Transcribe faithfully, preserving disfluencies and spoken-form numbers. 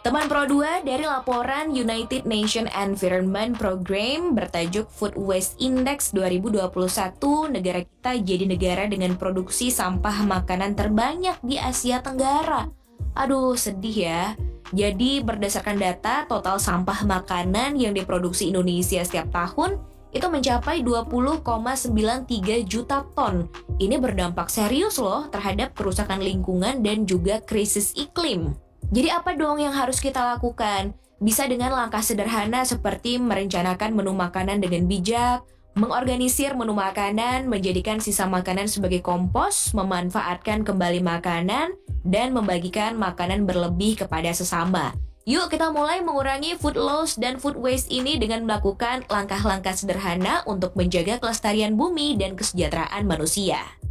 Teman Pro dua dari laporan United Nations Environment Programme bertajuk Food Waste Index dua ribu dua puluh satu, negara kita jadi negara dengan produksi sampah makanan terbanyak di Asia Tenggara. Aduh, sedih ya. Jadi berdasarkan data, total sampah makanan yang diproduksi Indonesia setiap tahun itu mencapai dua puluh koma sembilan tiga juta ton. Ini berdampak serius loh terhadap kerusakan lingkungan dan juga krisis iklim. Jadi apa dong yang harus kita lakukan? Bisa dengan langkah sederhana seperti merencanakan menu makanan dengan bijak, mengorganisir menu makanan, menjadikan sisa makanan sebagai kompos, memanfaatkan kembali makanan, dan membagikan makanan berlebih kepada sesama. Yuk kita mulai mengurangi food loss dan food waste ini dengan melakukan langkah-langkah sederhana untuk menjaga kelestarian bumi dan kesejahteraan manusia.